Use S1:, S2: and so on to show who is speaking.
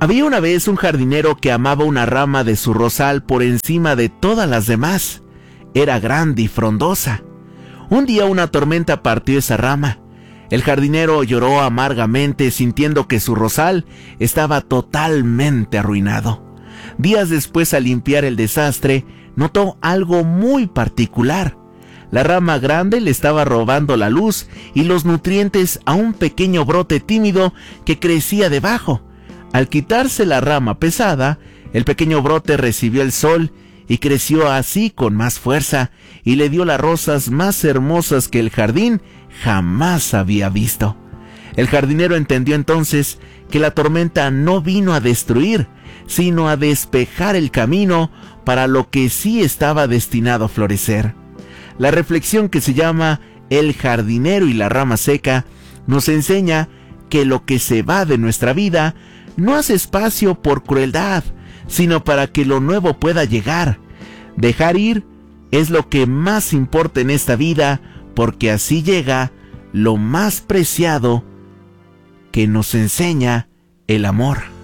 S1: Había una vez un jardinero que amaba una rama de su rosal por encima de todas las demás. Era grande y frondosa. Un día una tormenta partió esa rama. El jardinero lloró amargamente sintiendo que su rosal estaba totalmente arruinado. Días después, al limpiar el desastre, notó algo muy particular. La rama grande le estaba robando la luz y los nutrientes a un pequeño brote tímido que crecía debajo. Al quitarse la rama pesada, el pequeño brote recibió el sol y creció así con más fuerza y le dio las rosas más hermosas que el jardín jamás había visto. El jardinero entendió entonces que la tormenta no vino a destruir, sino a despejar el camino para lo que sí estaba destinado a florecer. La reflexión, que se llama El jardinero y la rama seca, nos enseña que lo que se va de nuestra vida no hace espacio por crueldad, sino para que lo nuevo pueda llegar. Dejar ir es lo que más importa en esta vida, porque así llega lo más preciado que nos enseña el amor.